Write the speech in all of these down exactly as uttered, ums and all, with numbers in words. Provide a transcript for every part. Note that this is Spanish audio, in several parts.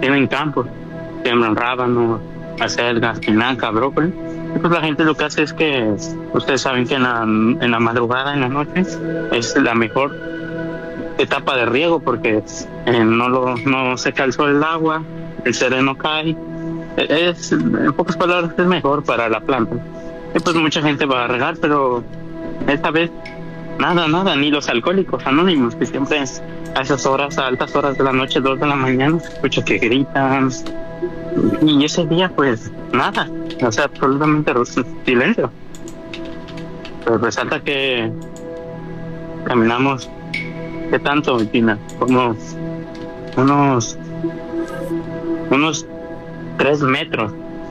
tienen campos, siembran rábanos, acelgas, espinaca, brócoli. Y pues la gente lo que hace es que, ustedes saben que en la, en la madrugada, en la noche, es la mejor etapa de riego porque eh, no lo no seca el sol el agua, el sereno cae. Es, en pocas palabras, es mejor para la planta. Y pues mucha gente va a regar, pero esta vez nada, nada, ni los alcohólicos anónimos, que siempre a esas horas, a altas horas de la noche, dos de la mañana, se escucha que gritan. Y ese día, pues, nada, o sea, absolutamente silencio. Pero resalta que caminamos, ¿qué tanto, Tina? Como unos, unos tres metros.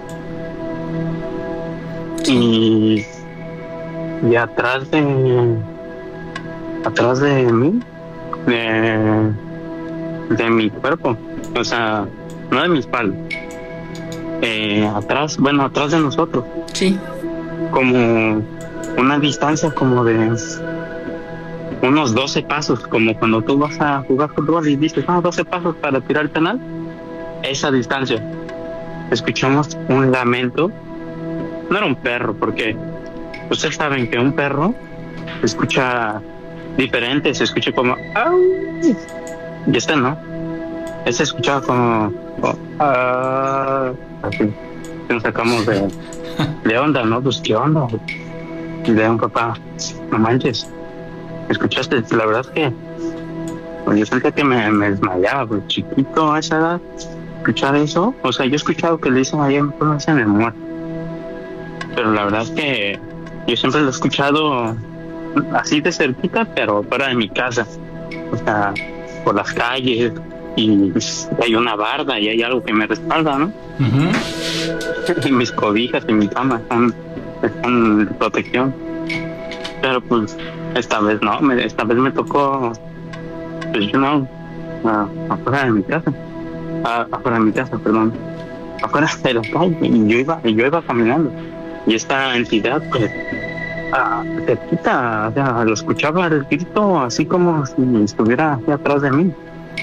Y, y atrás de, atrás de mí, de, de mi cuerpo, o sea, no de mi espalda, eh, atrás, bueno, atrás de nosotros. Sí. Como una distancia como de unos doce pasos, como cuando tú vas a jugar fútbol y dices, no, doce pasos para tirar el penal. Esa distancia. Escuchamos un lamento. No era un perro, porque ustedes saben que un perro se escucha diferente, se escucha como ¡au! Y este no. Este escuchaba como, como ¡ah! Así. Nos sacamos de, de onda, ¿no? Pues, ¿qué onda? Y le un papá, no manches, ¿escuchaste? La verdad es que pues, yo sentía que me, me desmayaba, pues chiquito a esa edad, escuchar eso. O sea, yo he escuchado que le dicen ahí en pueblo se me muere. Pero la verdad es que yo siempre lo he escuchado así de cerquita, pero fuera de mi casa. O sea, por las calles, y hay una barda y hay algo que me respalda, ¿no? Uh-huh. Y mis cobijas y mi cama están, están de protección. Pero pues esta vez no, me, esta vez me tocó, pues yo no, uh, afuera de mi casa, uh, afuera de mi casa, perdón, afuera de la calle, y yo iba, y yo iba caminando. Y esta entidad, pues, uh, cerquita, o sea, lo escuchaba el grito así como si estuviera aquí atrás de mí.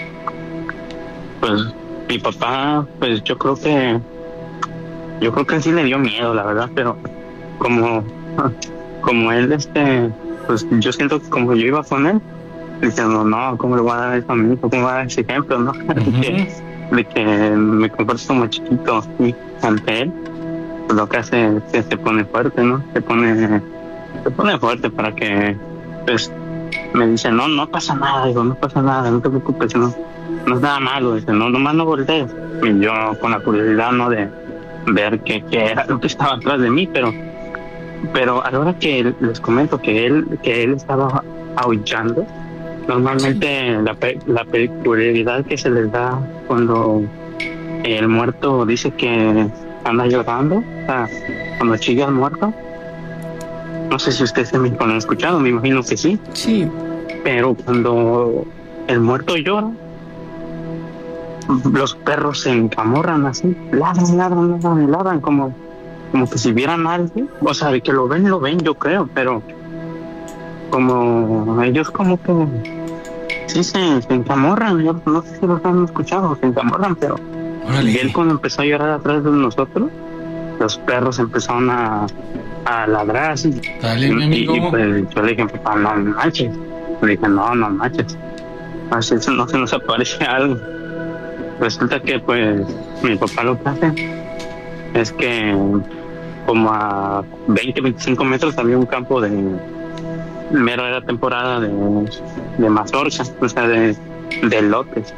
Pues mi papá, pues yo creo que, yo creo que sí le dio miedo, la verdad, pero como, como él, este, pues yo siento que como yo iba con él, diciendo, no, ¿cómo le voy a dar eso a mi hijo? ¿Cómo le voy a dar ese ejemplo, no? Uh-huh. de, que, de que me comporto como chiquito y ante él. Lo que hace es que se pone fuerte, ¿no? Se pone, se pone fuerte para que, pues, me dice, no, no pasa nada, digo, no pasa nada, no te preocupes, no, no es nada malo, dice, no, nomás no voltees. Y yo con la curiosidad, ¿no? De ver qué, qué era lo que estaba atrás de mí, pero, pero a la hora que les comento que él, que él estaba aullando, normalmente la, la peculiaridad que se les da cuando el muerto dice que anda llorando, o sea, cuando chilla el muerto. No sé si ustedes también lo han escuchado, me imagino que sí. Sí. Pero cuando el muerto llora, los perros se encamorran así, ladran, ladran, ladran, ladran, como, como que si vieran a alguien. O sea, de que lo ven, lo ven, yo creo, pero como ellos como que sí se, se encamorran. Yo no sé si los han escuchado, se encamorran, pero Órale. Y él cuando empezó a llorar atrás de nosotros, los perros empezaron a, a ladrar así. Dale, mi amigo. Y, y pues yo le dije, papá, no manches. Le dije, no, no manches. A ver si no se nos aparece algo. Resulta que pues mi papá lo que hace es que como a veinte, veinticinco metros había un campo de, mero era temporada de, de mazorca, o sea, de, de elotes.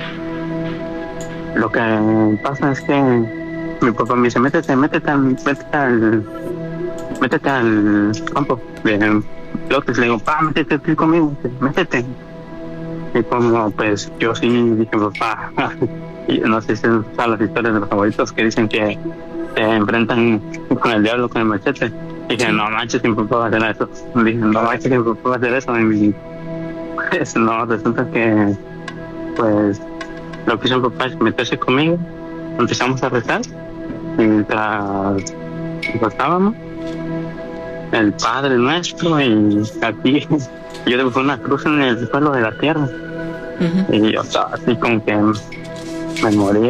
Lo que pasa es que mi papá me dice, métete, métete, métete al, métete al campo de elotes. Le digo, pa, métete tú conmigo, métete. Y como pues yo sí dije, papá, y no sé si son las historias de los abuelitos que dicen que se enfrentan con el diablo, con el machete. Y dije, no manches, mi papá va a hacer eso. Dije, no manches, mi papá va a hacer eso. Y pues no, resulta que pues lo que hizo mi papá es meterse conmigo. Empezamos a rezar mientras rezábamos el Padre Nuestro, y aquí yo dibujé una cruz en el suelo de la tierra. Uh-huh. Y yo estaba así como que me moría.